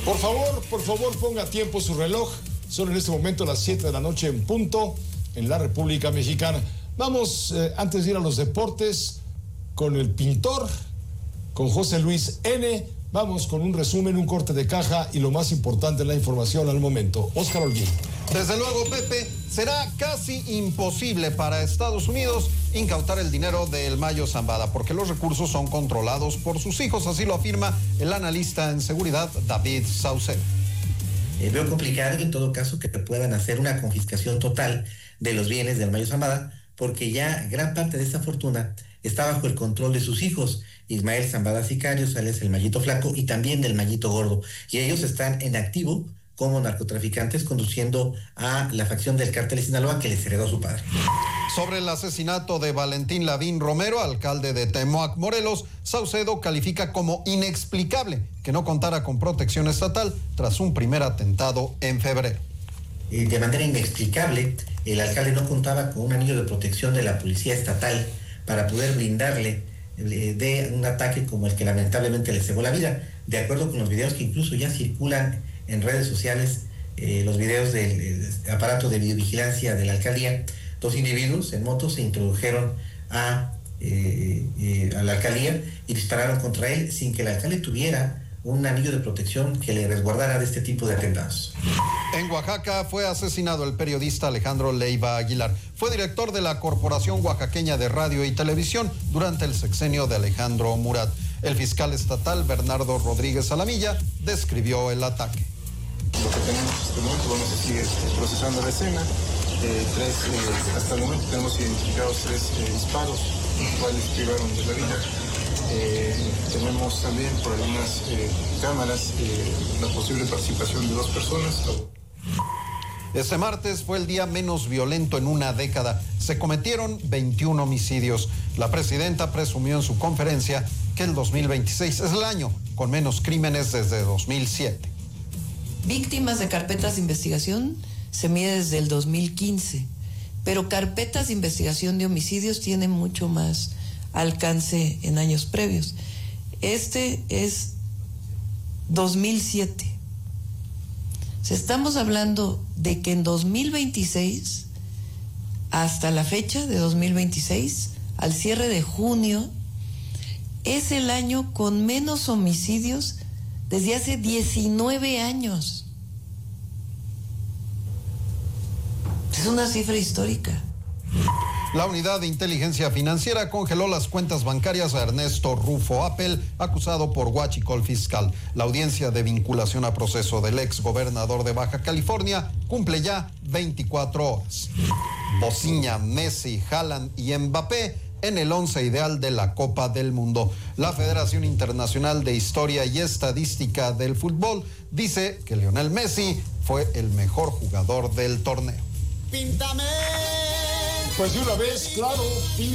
Por favor, ponga a tiempo su reloj. Son en este momento las 7 de la noche en punto en la República Mexicana. Vamos, antes de ir a los deportes, con el pintor, con José Luis N. Vamos con un resumen, un corte de caja y lo más importante, la información al momento. Óscar Holguín. Desde luego, Pepe, será casi imposible para Estados Unidos incautar el dinero del Mayo Zambada, porque los recursos son controlados por sus hijos, así lo afirma el analista en seguridad David Saucedo. Veo complicado en todo caso que puedan hacer una confiscación total de los bienes del Mayo Zambada, porque ya gran parte de esta fortuna está bajo el control de sus hijos, Ismael Zambada Sicario, alias el Mayito Flaco, y también del Mayito Gordo, y ellos están en activo como narcotraficantes conduciendo a la facción del cártel de Sinaloa que les heredó a su padre. Sobre el asesinato de Valentín Lavín Romero, alcalde de Temoac, Morelos, Saucedo califica como inexplicable que no contara con protección estatal tras un primer atentado en febrero. De manera inexplicable, el alcalde no contaba con un anillo de protección de la policía estatal para poder brindarle de un ataque como el que lamentablemente le cegó la vida, de acuerdo con los videos que incluso ya circulan en redes sociales, los videos del aparato de videovigilancia de la alcaldía. Dos individuos en moto se introdujeron a la alcaldía y dispararon contra él sin que el alcalde tuviera un anillo de protección que le resguardara de este tipo de atentados. En Oaxaca fue asesinado el periodista Alejandro Leiva Aguilar. Fue director de la Corporación Oaxaqueña de Radio y Televisión durante el sexenio de Alejandro Murat. El fiscal estatal Bernardo Rodríguez Alamilla describió el ataque. Lo que tenemos en este momento, vamos a seguir procesando la escena. Hasta el momento tenemos identificados 3 disparos, los cuales privaron de la vida. Tenemos también por algunas cámaras la posible participación de 2 personas. Este martes fue el día menos violento en una década. Se cometieron 21 homicidios. La presidenta presumió en su conferencia que el 2026 es el año con menos crímenes desde 2007. Víctimas de carpetas de investigación se mide desde el 2015, pero carpetas de investigación de homicidios tienen mucho más alcance en años previos. Este es 2007. Estamos hablando de que en 2026, hasta la fecha de 2026, al cierre de junio, es el año con menos homicidios desde hace 19 años. Es una cifra histórica. La Unidad de Inteligencia Financiera congeló las cuentas bancarias a Ernesto Rufo Appel, acusado por huachicol fiscal. La audiencia de vinculación a proceso del ex gobernador de Baja California cumple ya 24 horas. Bociña, Messi, Haaland y Mbappé en el 11 ideal de la Copa del Mundo. La Federación Internacional de Historia y Estadística del Fútbol dice que Lionel Messi fue el mejor jugador del torneo. ¡Píntame! Pues de una vez, claro,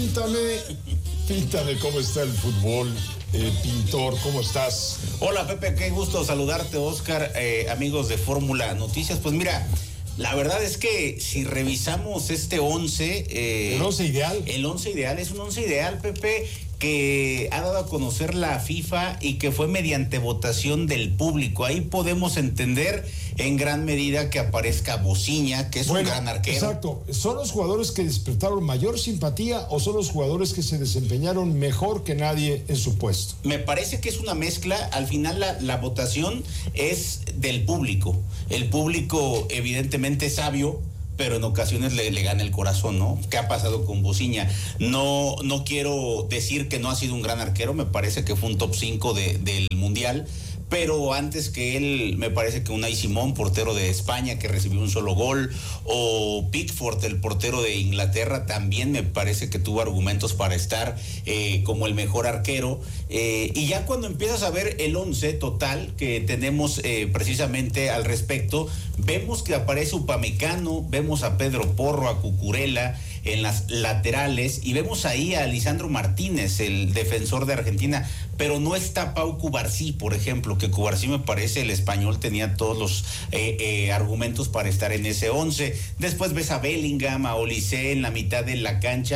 píntame cómo está el fútbol. Pintor, ¿cómo estás? Hola Pepe, qué gusto saludarte, Óscar, amigos de Fórmula Noticias. Pues mira, la verdad es que si revisamos este 11... ¿El 11 ideal? El 11 ideal es un 11 ideal, Pepe, que ha dado a conocer la FIFA y que fue mediante votación del público. Ahí podemos entender en gran medida que aparezca Bociña, que es un gran arquero. Exacto. ¿Son los jugadores que despertaron mayor simpatía o son los jugadores que se desempeñaron mejor que nadie en su puesto? Me parece que es una mezcla. Al final la votación es del público. El público evidentemente es sabio, pero en ocasiones le gana el corazón, ¿no? ¿Qué ha pasado con Bociña? No quiero decir que no ha sido un gran arquero, me parece que fue un top 5 del Mundial, pero antes que él, me parece que Unai Simón, portero de España, que recibió un solo gol, o Pickford, el portero de Inglaterra, también me parece que tuvo argumentos para estar como el mejor arquero. Y ya cuando empiezas a ver el 11 total que tenemos precisamente al respecto, vemos que aparece Upamecano, vemos a Pedro Porro, a Cucurella en las laterales, y vemos ahí a Lisandro Martínez, el defensor de Argentina, pero no está Pau Cubarsí, por ejemplo, que Cubarsí me parece el español tenía todos los argumentos para estar en ese 11. Después ves a Bellingham, a Olise en la mitad de la cancha,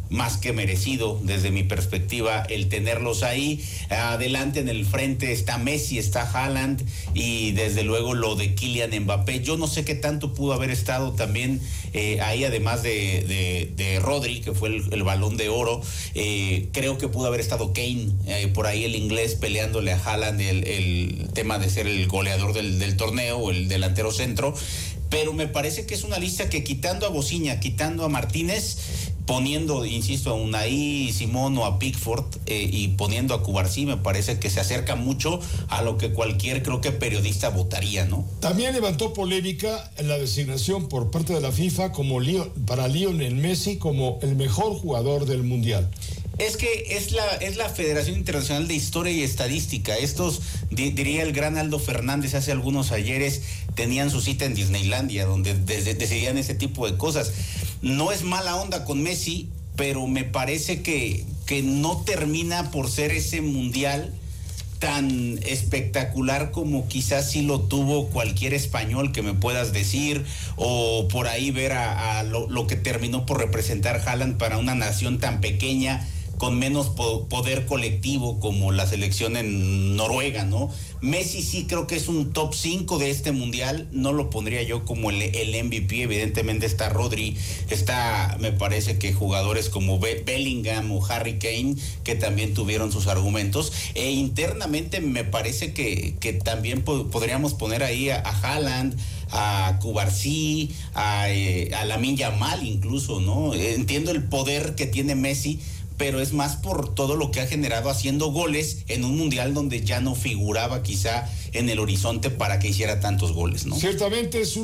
más que merecido desde mi perspectiva el tenerlos ahí. Adelante en el frente está Messi, está Haaland y desde luego lo de Kylian Mbappé. Yo no sé qué tanto pudo haber estado también ahí, además de Rodri, que fue el Balón de Oro. Creo que pudo haber estado Kane, por ahí el inglés, peleándole a Haaland el tema de ser el goleador del torneo o el delantero centro. Pero me parece que es una lista que, quitando a Bociña, quitando a Martínez, poniendo, insisto, a Unai Simón o a Pickford y poniendo a Cubarsí, me parece que se acerca mucho a lo que cualquier, creo que, periodista votaría, ¿no? También levantó polémica la designación por parte de la FIFA para Lionel Messi como el mejor jugador del Mundial. Es que es la Federación Internacional de Historia y Estadística. Estos, diría el gran Aldo Fernández hace algunos ayeres, tenían su cita en Disneylandia, donde decidían ese tipo de cosas. No es mala onda con Messi, pero me parece que no termina por ser ese mundial tan espectacular como quizás sí lo tuvo cualquier español que me puedas decir, o por ahí ver a lo que terminó por representar Haaland para una nación tan pequeña, con menos poder colectivo como la selección en Noruega, ¿no? Messi sí creo que es un top 5 de este mundial, no lo pondría yo como el MVP. Evidentemente está Rodri, está, me parece que jugadores como Bellingham o Harry Kane, que también tuvieron sus argumentos, e internamente me parece que también podríamos poner ahí a Haaland, a Cubarsí, a Lamine Yamal incluso, ¿no? Entiendo el poder que tiene Messi, pero es más por todo lo que ha generado haciendo goles en un mundial donde ya no figuraba quizá en el horizonte para que hiciera tantos goles, ¿no? Ciertamente es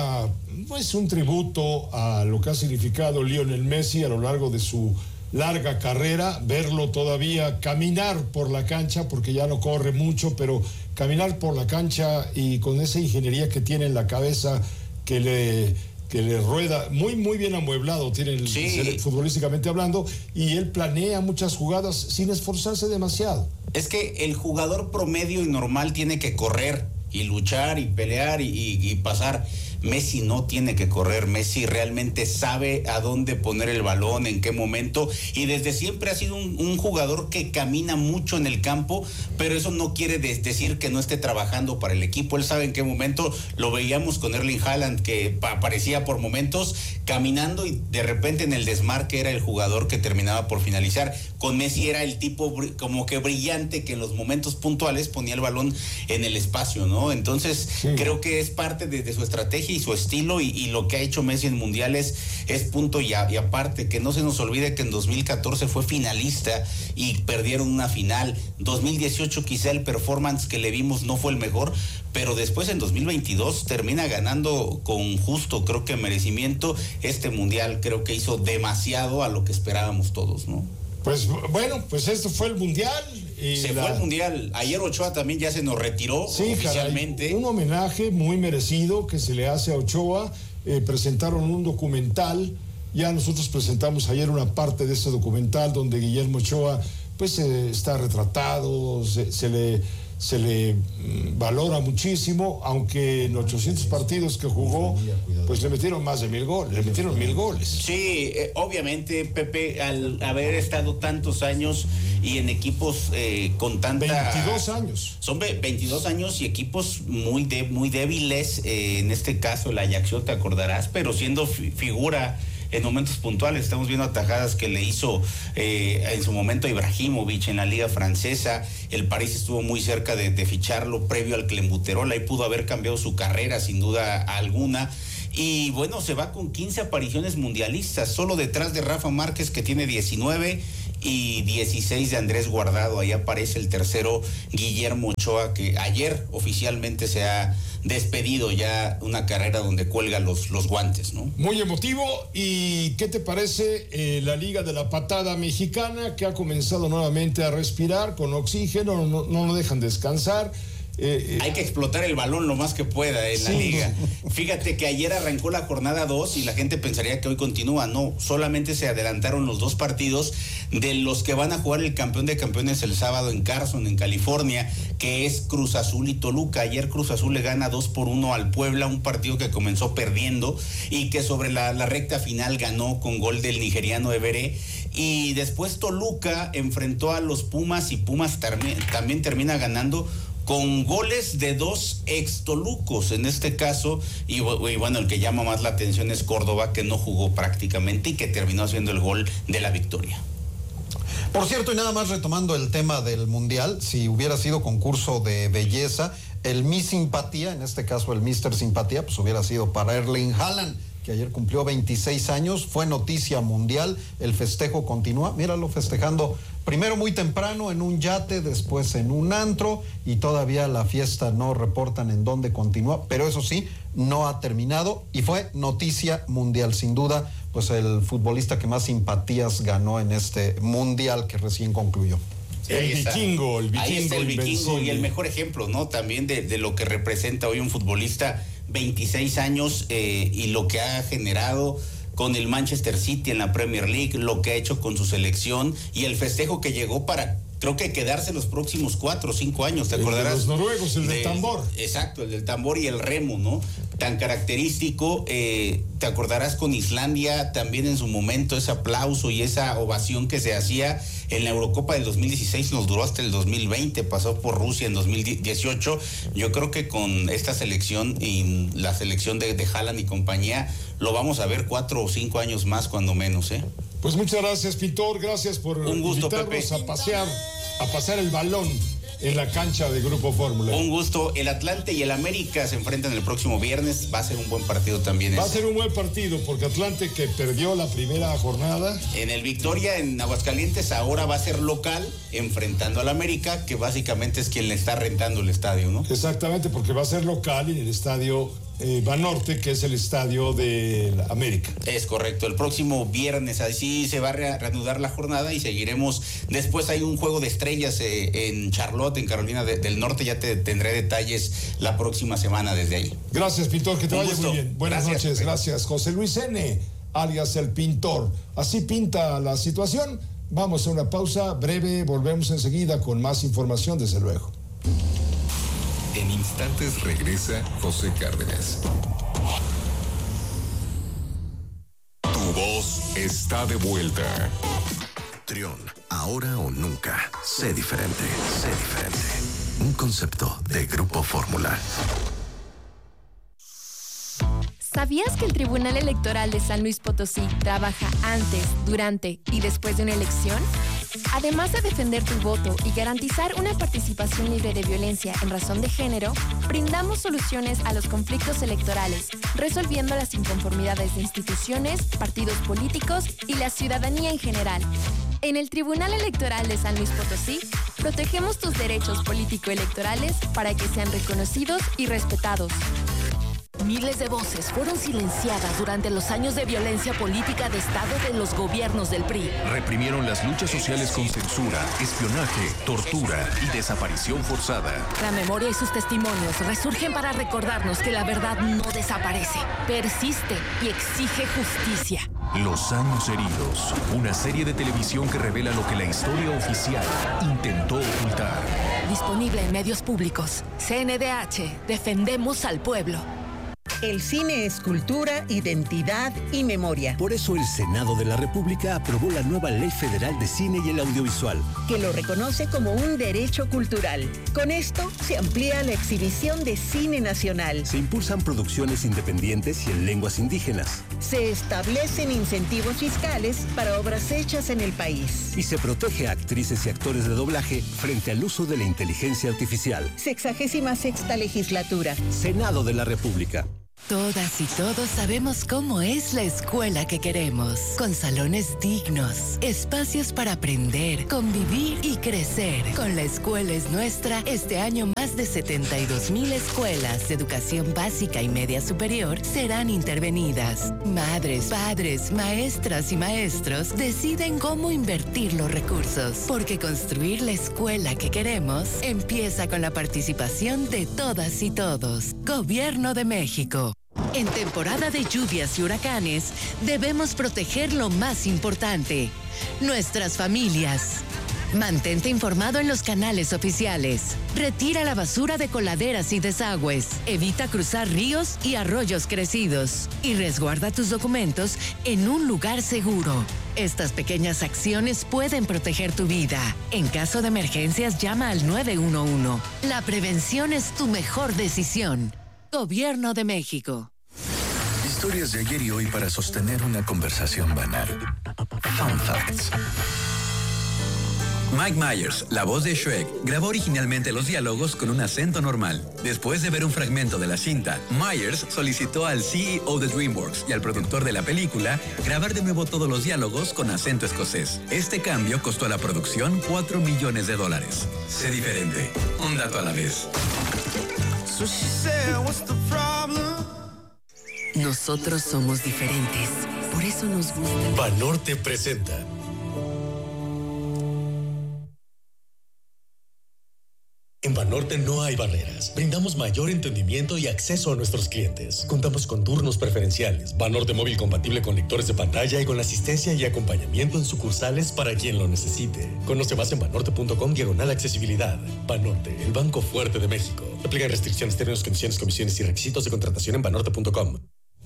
un tributo a lo que ha significado Lionel Messi a lo largo de su larga carrera, verlo todavía caminar por la cancha, porque ya no corre mucho, pero caminar por la cancha y con esa ingeniería que tiene en la cabeza, que le rueda, muy bien amueblado tiene futbolísticamente hablando, y él planea muchas jugadas sin esforzarse demasiado. Es que el jugador promedio y normal tiene que correr y luchar y pelear y pasar. Messi no tiene que correr. Messi realmente sabe a dónde poner el balón, en qué momento, y desde siempre ha sido un jugador que camina mucho en el campo, pero eso no quiere decir que no esté trabajando para el equipo. Él sabe en qué momento. Lo veíamos con Erling Haaland, que aparecía por momentos caminando y de repente en el desmarque era el jugador que terminaba por finalizar. Con Messi era el tipo como que brillante, que en los momentos puntuales ponía el balón en el espacio, ¿no? Entonces creo que es parte de su estrategia y su estilo, y lo que ha hecho Messi en mundiales es punto y aparte. Que no se nos olvide que en 2014 fue finalista y perdieron una final. 2018 quizá el performance que le vimos no fue el mejor, pero después en 2022 termina ganando con justo, creo que merecimiento, este mundial. Creo que hizo demasiado a lo que esperábamos todos, ¿no? Pues bueno, pues esto fue el mundial. Fue el mundial. Ayer Ochoa también ya se nos retiró oficialmente. Caray, un homenaje muy merecido que se le hace a Ochoa. Presentaron un documental. Ya nosotros presentamos ayer una parte de ese documental donde Guillermo Ochoa pues está retratado, se le valora muchísimo, aunque en 800 partidos que jugó, pues le metieron más de 1000 goles, le metieron 1000 goles. Sí, obviamente, Pepe, al haber estado tantos años y en equipos con tanta... 22 años. Son 22 años y equipos muy débiles, en este caso el Ajaccio, te acordarás, pero siendo figura en momentos puntuales. Estamos viendo atajadas que le hizo en su momento a Ibrahimovic en la Liga Francesa. El París estuvo muy cerca de ficharlo previo al Clenbuterol. Ahí pudo haber cambiado su carrera sin duda alguna. Y bueno, se va con 15 apariciones mundialistas, solo detrás de Rafa Márquez, que tiene 19, y 16 de Andrés Guardado. Ahí aparece el tercero, Guillermo Ochoa, que ayer oficialmente se ha despedido ya una carrera donde cuelga los guantes, ¿no? Muy emotivo. ¿Y qué te parece la Liga de la Patada Mexicana, que ha comenzado nuevamente a respirar con oxígeno? No lo dejan descansar. Hay que explotar el balón lo más que pueda en la liga. Fíjate que ayer arrancó la jornada 2 y la gente pensaría que hoy continúa. No, solamente se adelantaron los 2 partidos de los que van a jugar el campeón de campeones el sábado en Carson, en California, que es Cruz Azul y Toluca. Ayer Cruz Azul le gana 2-1 al Puebla, un partido que comenzó perdiendo y que sobre la recta final ganó con gol del nigeriano Everé. Y después Toluca enfrentó a los Pumas y Pumas también termina ganando con goles de 2 ex-tolucos en este caso, y bueno, el que llama más la atención es Córdoba, que no jugó prácticamente y que terminó haciendo el gol de la victoria. Por cierto, y nada más retomando el tema del Mundial, si hubiera sido concurso de belleza, el Miss Simpatía, en este caso el Mr. Simpatía, pues hubiera sido para Erling Haaland, que ayer cumplió 26 años, fue noticia mundial, el festejo continúa, míralo festejando primero muy temprano en un yate, después en un antro, y todavía la fiesta no reportan en dónde continúa, pero eso sí, no ha terminado y fue noticia mundial, sin duda, pues el futbolista que más simpatías ganó en este mundial que recién concluyó. El vikingo y el mejor ejemplo, ¿no? También de lo que representa hoy un futbolista, 26 años y lo que ha generado con el Manchester City en la Premier League, lo que ha hecho con su selección y el festejo que llegó para, creo que quedarse los próximos 4 o 5 años, ¿te acordarás? De los noruegos, el del tambor. Exacto, el del tambor y el remo, ¿no? Tan característico, te acordarás con Islandia también en su momento, ese aplauso y esa ovación que se hacía en la Eurocopa del 2016, nos duró hasta el 2020, pasó por Rusia en 2018. Yo creo que con esta selección y la selección de Haaland y compañía, lo vamos a ver 4 o 5 años más cuando menos, ¿eh? Pues muchas gracias, Pintor, gracias por un gusto, invitarnos Pepe. a pasar el balón en la cancha de Grupo Fórmula. Un gusto. El Atlante y el América se enfrentan el próximo viernes. Va a ser un buen partido también. Va a ser un buen partido porque Atlante, que perdió la primera jornada en el Victoria en Aguascalientes, ahora va a ser local enfrentando al América, que básicamente es quien le está rentando el estadio, ¿no? Exactamente, porque va a ser local en el estadio Banorte, que es el estadio de América. Es correcto, el próximo viernes así se va a reanudar la jornada y seguiremos. Después hay un juego de estrellas en Charlotte, en Carolina del Norte. Ya te tendré detalles la próxima semana desde ahí. Gracias, Pintor, que te vaya muy bien. Buenas noches, gracias. José Luis N., alias el Pintor. Así pinta la situación. Vamos a una pausa breve, volvemos enseguida con más información, desde luego. En instantes regresa José Cárdenas. Tu voz está de vuelta. Trión, ahora o nunca. Sé diferente, sé diferente. Un concepto de Grupo Fórmula. ¿Sabías que el Tribunal Electoral de San Luis Potosí trabaja antes, durante y después de una elección? Además de defender tu voto y garantizar una participación libre de violencia en razón de género, brindamos soluciones a los conflictos electorales, resolviendo las inconformidades de instituciones, partidos políticos y la ciudadanía en general. En el Tribunal Electoral de San Luis Potosí, protegemos tus derechos político-electorales para que sean reconocidos y respetados. Miles de voces fueron silenciadas durante los años de violencia política de Estado de los gobiernos del PRI. Reprimieron las luchas sociales con censura, espionaje, tortura y desaparición forzada. La memoria y sus testimonios resurgen para recordarnos que la verdad no desaparece, persiste y exige justicia. Los años heridos, una serie de televisión que revela lo que la historia oficial intentó ocultar. Disponible en medios públicos. CNDH, defendemos al pueblo. El cine es cultura, identidad y memoria. Por eso el Senado de la República aprobó la nueva Ley Federal de Cine y el Audiovisual, que lo reconoce como un derecho cultural. Con esto se amplía la exhibición de cine nacional. Se impulsan producciones independientes y en lenguas indígenas. Se establecen incentivos fiscales para obras hechas en el país. Y se protege a actrices y actores de doblaje frente al uso de la inteligencia artificial. 66ª legislatura. Senado de la República. Todas y todos sabemos cómo es la escuela que queremos, con salones dignos, espacios para aprender, convivir y crecer. Con La Escuela es Nuestra, este año más de 72,000 escuelas de educación básica y media superior serán intervenidas. Madres, padres, maestras y maestros deciden cómo invertir los recursos, porque construir la escuela que queremos empieza con la participación de todas y todos. Gobierno de México. En temporada de lluvias y huracanes, debemos proteger lo más importante, nuestras familias. Mantente informado en los canales oficiales. Retira la basura de coladeras y desagües. Evita cruzar ríos y arroyos crecidos. Y resguarda tus documentos en un lugar seguro. Estas pequeñas acciones pueden proteger tu vida. En caso de emergencias, llama al 911. La prevención es tu mejor decisión. Gobierno de México. Historias de ayer y hoy para sostener una conversación banal. Fun Facts. Mike Myers, la voz de Shrek, grabó originalmente los diálogos con un acento normal. Después de ver un fragmento de la cinta, Myers solicitó al CEO de DreamWorks y al productor de la película grabar de nuevo todos los diálogos con acento escocés. Este cambio costó a la producción $4 millones. Sé diferente. Un dato a la vez. Nosotros somos diferentes. Por eso nos gusta. Banorte presenta. En Banorte no hay barreras. Brindamos mayor entendimiento y acceso a nuestros clientes. Contamos con turnos preferenciales, Banorte móvil compatible con lectores de pantalla y con asistencia y acompañamiento en sucursales para quien lo necesite. Conoce más en banorte.com/accesibilidad. Banorte, el banco fuerte de México. Aplican restricciones, términos, condiciones, comisiones y requisitos de contratación en banorte.com.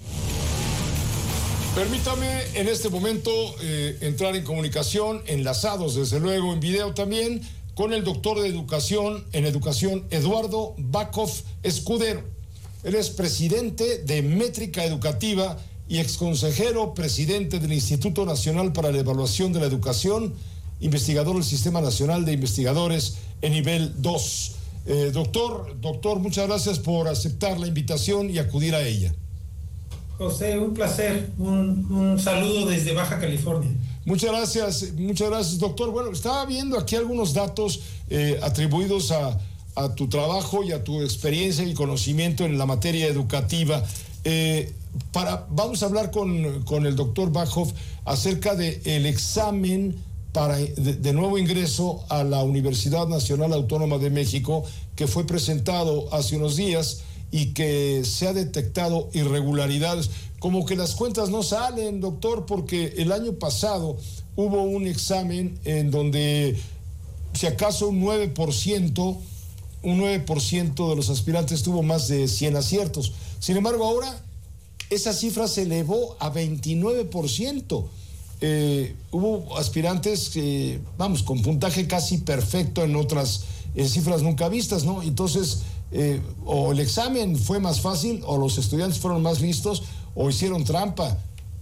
Permítame en este momento entrar en comunicación, enlazados desde luego en video también, con el doctor de Educación en Educación, Eduardo Backhoff Escudero. Él es presidente de Métrica Educativa y exconsejero presidente del Instituto Nacional para la Evaluación de la Educación, investigador del Sistema Nacional de Investigadores en nivel 2. Doctor, muchas gracias por aceptar la invitación y acudir a ella. José, un placer, un saludo desde Baja California. Muchas gracias, doctor. Bueno, estaba viendo aquí algunos datos atribuidos a tu trabajo y a tu experiencia y conocimiento en la materia educativa. Vamos a hablar con el doctor Backhoff acerca del examen de nuevo ingreso a la Universidad Nacional Autónoma de México, que fue presentado hace unos días y que se ha detectado irregularidades. Como que las cuentas no salen, doctor, porque el año pasado hubo un examen en donde, si acaso un 9% de los aspirantes tuvo más de 100 aciertos. Sin embargo, ahora esa cifra se elevó a 29%. Hubo aspirantes con puntaje casi perfecto en otras cifras nunca vistas, ¿no? Entonces, o el examen fue más fácil, o los estudiantes fueron más listos, o hicieron trampa.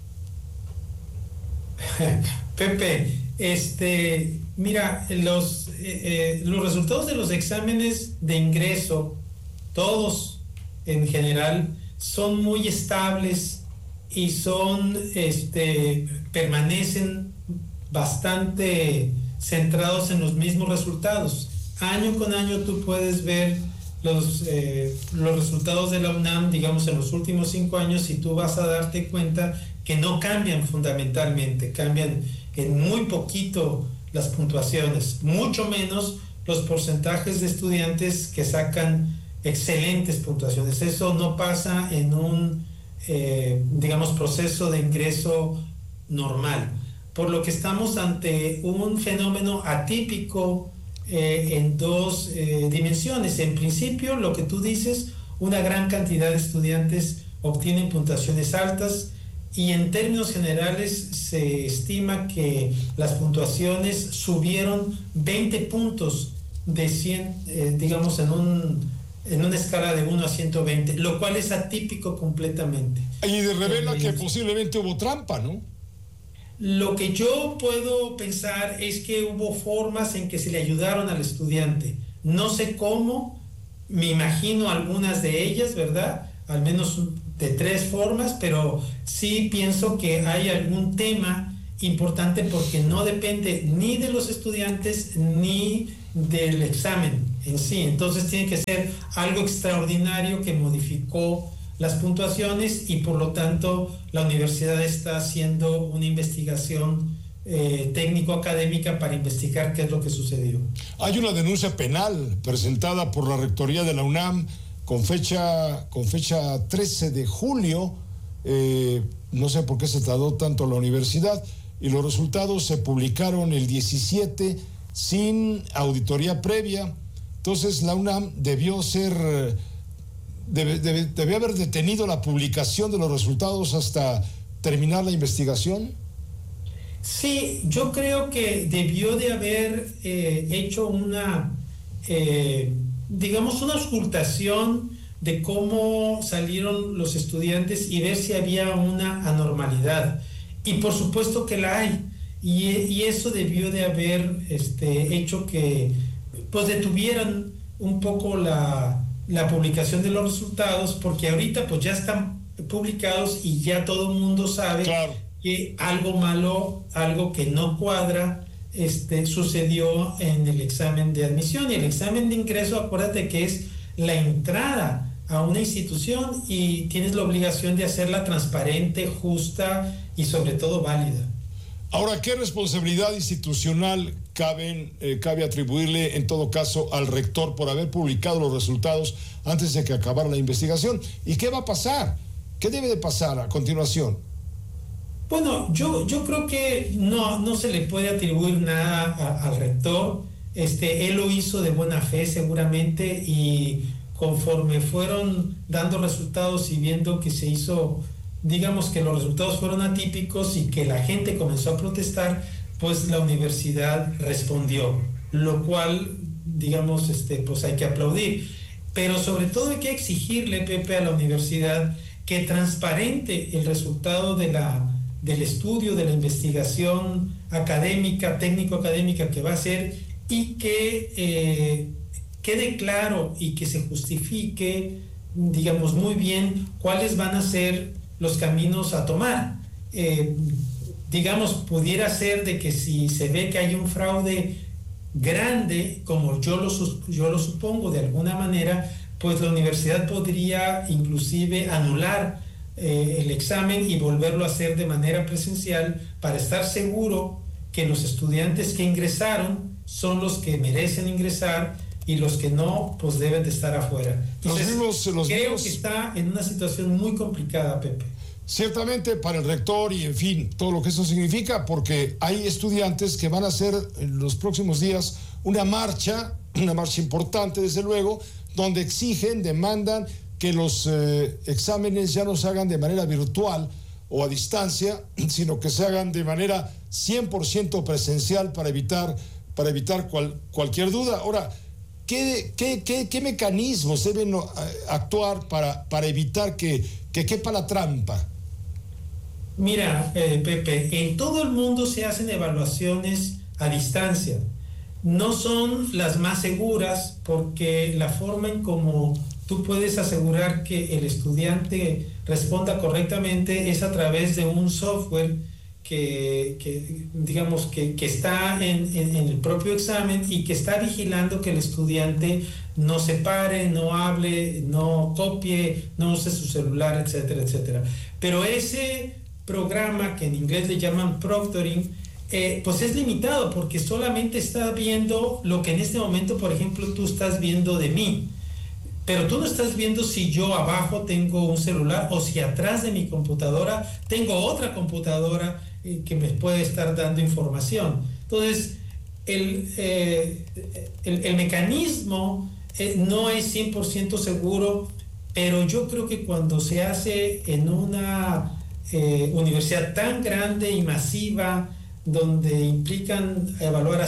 Pepe, mira, los resultados de los exámenes de ingreso, todos en general, son muy estables y permanecen bastante centrados en los mismos resultados. Año con año tú puedes ver los resultados de la UNAM, digamos, en los últimos 5 años, y tú vas a darte cuenta que no cambian fundamentalmente, cambian en muy poquito las puntuaciones, mucho menos los porcentajes de estudiantes que sacan excelentes puntuaciones. Eso no pasa en un, proceso de ingreso normal, por lo que estamos ante un fenómeno atípico en dos dimensiones. En principio, lo que tú dices, una gran cantidad de estudiantes obtienen puntuaciones altas, y en términos generales se estima que las puntuaciones subieron 20 puntos de 100, en una escala de 1 a 120, lo cual es atípico completamente. Y revela que posiblemente hubo trampa, ¿no? Lo que yo puedo pensar es que hubo formas en que se le ayudaron al estudiante. No sé cómo, me imagino algunas de ellas, ¿verdad? al menos de 3 formas, pero sí pienso que hay algún tema importante porque no depende ni de los estudiantes ni del examen en sí. Entonces tiene que ser algo extraordinario que modificó las puntuaciones y por lo tanto la universidad está haciendo una investigación técnico-académica para investigar qué es lo que sucedió. Hay una denuncia penal presentada por la Rectoría de la UNAM con fecha 13 de julio. No sé por qué se tardó tanto la universidad, y los resultados se publicaron el 17 sin auditoría previa. Entonces la UNAM debió haber detenido la publicación de los resultados hasta terminar la investigación. Sí, yo creo que debió de haber hecho una auscultación de cómo salieron los estudiantes y ver si había una anormalidad. Y por supuesto que la hay. Y eso debió de haber hecho que pues detuvieran un poco la publicación de los resultados, porque ahorita pues ya están publicados y ya todo el mundo sabe. Claro. Que algo malo, algo que no cuadra, sucedió en el examen de admisión. Y el examen de ingreso, acuérdate que es la entrada a una institución y tienes la obligación de hacerla transparente, justa y sobre todo válida. Ahora, ¿qué responsabilidad institucional cabe atribuirle en todo caso al rector por haber publicado los resultados antes de que acabara la investigación? ¿Y qué va a pasar? ¿Qué debe de pasar a continuación? Bueno, yo creo que no se le puede atribuir nada al rector. Él lo hizo de buena fe seguramente, y conforme fueron dando resultados y viendo que se hizo, digamos que los resultados fueron atípicos y que la gente comenzó a protestar, pues la universidad respondió, lo cual, digamos, pues hay que aplaudir. Pero sobre todo hay que exigirle, Pepe, a la universidad que transparente el resultado del estudio, de la investigación académica, técnico-académica que va a hacer, y que quede claro y que se justifique, digamos, muy bien cuáles van a ser los caminos a tomar. Digamos, pudiera ser de que si se ve que hay un fraude grande, como yo lo supongo de alguna manera, pues la universidad podría inclusive anular el examen y volverlo a hacer de manera presencial para estar seguro que los estudiantes que ingresaron son los que merecen ingresar y los que no, pues deben de estar afuera. Entonces, creo que está en una situación muy complicada, Pepe. Ciertamente para el rector y en fin, todo lo que eso significa, porque hay estudiantes que van a hacer en los próximos días una marcha importante desde luego, donde demandan que los exámenes ya no se hagan de manera virtual o a distancia, sino que se hagan de manera 100% presencial para evitar cualquier duda. Ahora, ¿qué mecanismos deben actuar para evitar que quepa la trampa? Mira, Pepe, en todo el mundo se hacen evaluaciones a distancia. No son las más seguras, porque la forma en cómo tú puedes asegurar que el estudiante responda correctamente es a través de un software que está en el propio examen y que está vigilando que el estudiante no se pare, no hable, no copie, no use su celular, etcétera, etcétera. Pero ese programa, que en inglés le llaman proctoring, pues es limitado, porque solamente está viendo lo que en este momento, por ejemplo, tú estás viendo de mí. Pero tú no estás viendo si yo abajo tengo un celular o si atrás de mi computadora tengo otra computadora que me puede estar dando información. Entonces, el mecanismo no es 100% seguro, pero yo creo que cuando se hace en una universidad tan grande y masiva, donde implican evaluar a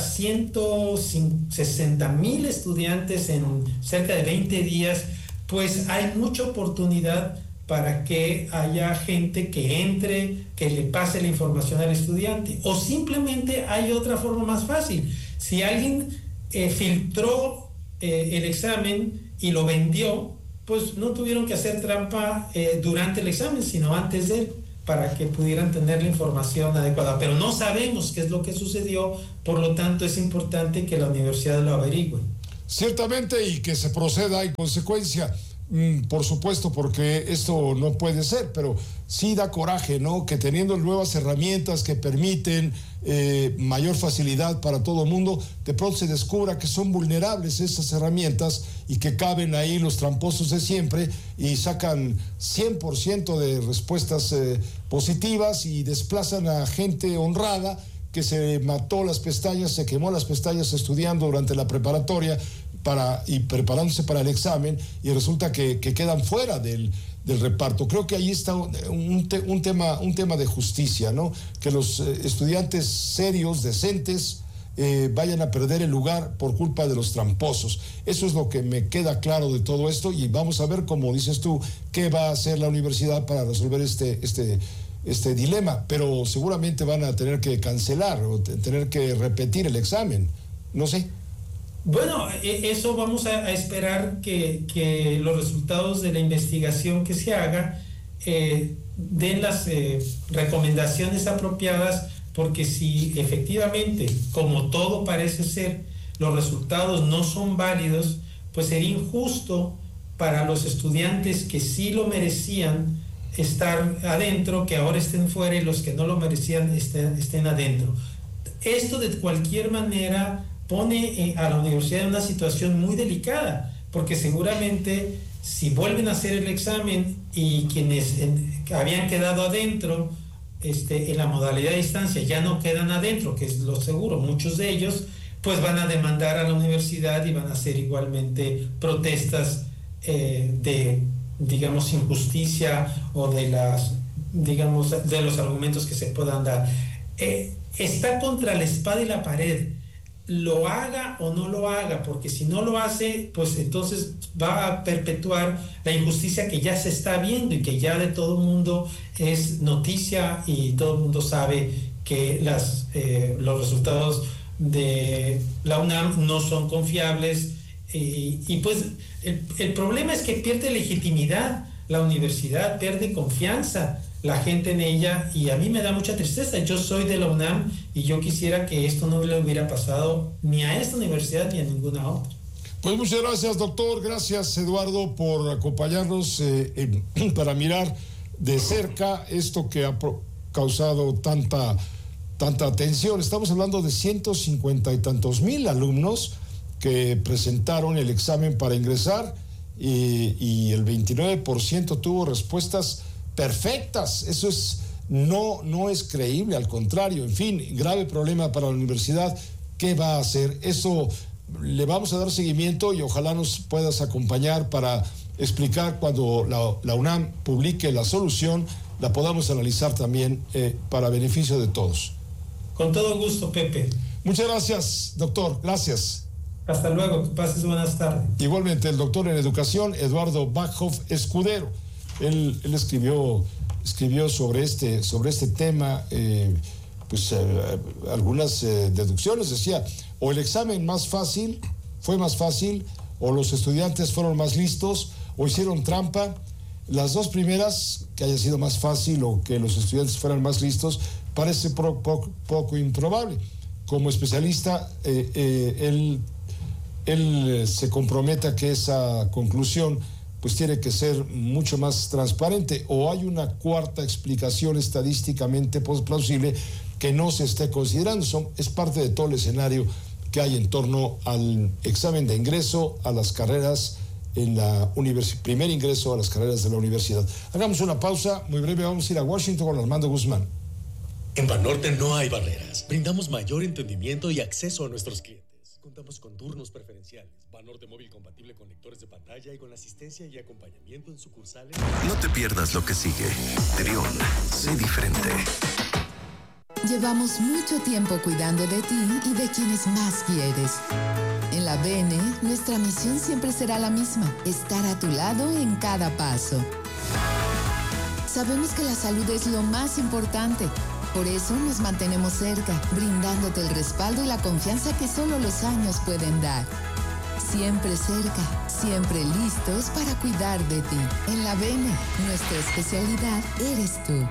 160,000 estudiantes en cerca de 20 días, pues hay mucha oportunidad para que haya gente que entre, que le pase la información al estudiante. O simplemente hay otra forma más fácil. Si alguien filtró el examen y lo vendió, pues no tuvieron que hacer trampa durante el examen, sino antes de él, para que pudieran tener la información adecuada. Pero no sabemos qué es lo que sucedió, por lo tanto es importante que la universidad lo averigüe. Ciertamente, y que se proceda en consecuencia. Por supuesto, porque esto no puede ser, pero sí da coraje, ¿no? Que teniendo nuevas herramientas que permiten mayor facilidad para todo el mundo, de pronto se descubra que son vulnerables esas herramientas y que caben ahí los tramposos de siempre y sacan 100% de respuestas positivas y desplazan a gente honrada que se mató las pestañas, se quemó las pestañas estudiando durante la preparatoria y preparándose para el examen, y resulta que quedan fuera del reparto. Creo que ahí está un tema de justicia, ¿no? Que los estudiantes serios, decentes, vayan a perder el lugar por culpa de los tramposos. Eso es lo que me queda claro de todo esto, y vamos a ver, como dices tú, qué va a hacer la universidad para resolver este dilema, pero seguramente van a tener que cancelar o tener que repetir el examen, no sé. Bueno, eso vamos a esperar que los resultados de la investigación que se haga den las recomendaciones apropiadas, porque si efectivamente, como todo parece ser, los resultados no son válidos, pues sería injusto para los estudiantes que sí lo merecían estar adentro, que ahora estén fuera, y los que no lo merecían estén adentro. Esto de cualquier manera pone a la universidad en una situación muy delicada, porque seguramente si vuelven a hacer el examen y quienes habían quedado adentro en la modalidad de distancia ya no quedan adentro, que es lo seguro, muchos de ellos pues van a demandar a la universidad y van a hacer igualmente protestas de, digamos, injusticia o de los argumentos que se puedan dar. Está contra la espada y la pared, lo haga o no lo haga, porque si no lo hace, pues entonces va a perpetuar la injusticia que ya se está viendo y que ya de todo el mundo es noticia, y todo el mundo sabe que los resultados de la UNAM no son confiables, y pues el problema es que pierde legitimidad la universidad, pierde confianza la gente en ella, y a mí me da mucha tristeza. Yo soy de la UNAM y yo quisiera que esto no le hubiera pasado ni a esta universidad ni a ninguna otra. Pues muchas gracias, doctor. Gracias, Eduardo, por acompañarnos para mirar de cerca esto que ha causado tanta atención. Estamos hablando de 150 y tantos mil alumnos que presentaron el examen para ingresar, y el 29% tuvo respuestas perfectas. Eso no es creíble, al contrario. En fin, grave problema para la universidad. ¿Qué va a hacer? Eso le vamos a dar seguimiento, y ojalá nos puedas acompañar para explicar cuando la UNAM publique la solución, la podamos analizar también para beneficio de todos. Con todo gusto, Pepe. Muchas gracias, doctor. Gracias. Hasta luego, que pases buenas tardes. Igualmente, el doctor en educación, Eduardo Backhoff Escudero. Él escribió sobre este tema, algunas deducciones. Decía, o el examen fue más fácil, o los estudiantes fueron más listos, o hicieron trampa. Las dos primeras, que haya sido más fácil o que los estudiantes fueran más listos, parece poco improbable. Como especialista, él se compromete a que esa conclusión pues tiene que ser mucho más transparente, o hay una cuarta explicación estadísticamente plausible que no se esté considerando. Es parte de todo el escenario que hay en torno al examen de ingreso a las carreras en la primer ingreso a las carreras de la universidad. Hagamos una pausa muy breve, vamos a ir a Washington con Armando Guzmán. En Banorte no hay barreras. Brindamos mayor entendimiento y acceso a nuestros clientes. Contamos con turnos preferenciales, Banorte móvil compatible con lectores de pantalla y con asistencia y acompañamiento en sucursales. No te pierdas lo que sigue. Trión, sé diferente. Llevamos mucho tiempo cuidando de ti y de quienes más quieres. En la BN, nuestra misión siempre será la misma: estar a tu lado en cada paso. Sabemos que la salud es lo más importante. Por eso nos mantenemos cerca, brindándote el respaldo y la confianza que solo los años pueden dar. Siempre cerca, siempre listos para cuidar de ti. En la Bene, nuestra especialidad eres tú.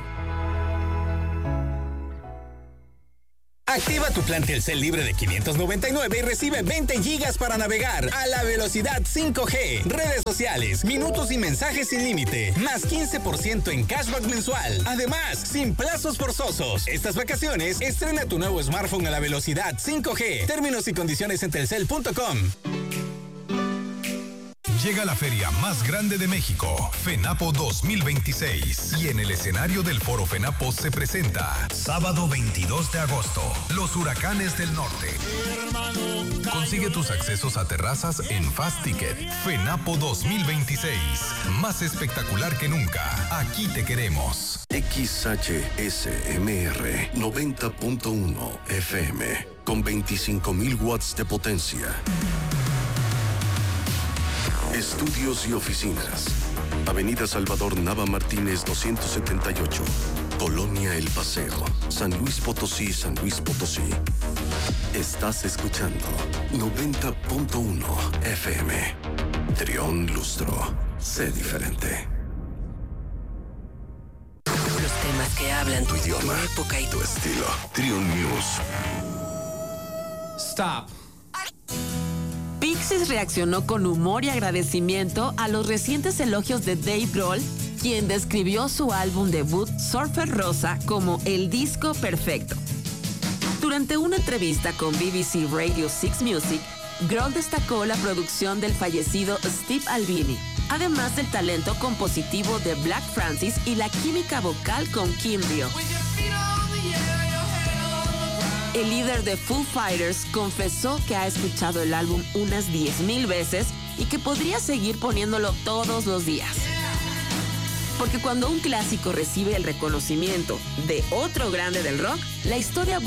Activa tu plan Telcel libre de 599 y recibe 20 gigas para navegar a la velocidad 5G, redes sociales, minutos y mensajes sin límite, más 15% en cashback mensual. Además, sin plazos forzosos. Estas vacaciones, estrena tu nuevo smartphone a la velocidad 5G. Términos y condiciones en telcel.com. Llega la feria más grande de México, FENAPO 2026. Y en el escenario del Foro FENAPO se presenta, sábado 22 de agosto, los Huracanes del Norte. Consigue tus accesos a terrazas en Fast Ticket. FENAPO 2026. Más espectacular que nunca. Aquí te queremos. XHSMR 90.1 FM. Con 25,000 watts de potencia. Estudios y oficinas. Avenida Salvador Nava Martínez 278. Colonia El Paseo. San Luis Potosí, San Luis Potosí. Estás escuchando 90.1 FM. Trión Lustro. Sé diferente. Los temas que hablan tu idioma, tu época y tu estilo. Trión News. Stop. Pixies reaccionó con humor y agradecimiento a los recientes elogios de Dave Grohl, quien describió su álbum debut Surfer Rosa como el disco perfecto. Durante una entrevista con BBC Radio 6 Music, Grohl destacó la producción del fallecido Steve Albini, además del talento compositivo de Black Francis y la química vocal con Kim Deal. El líder de Foo Fighters confesó que ha escuchado el álbum unas 10,000 veces y que podría seguir poniéndolo todos los días. Porque cuando un clásico recibe el reconocimiento de otro grande del rock, la historia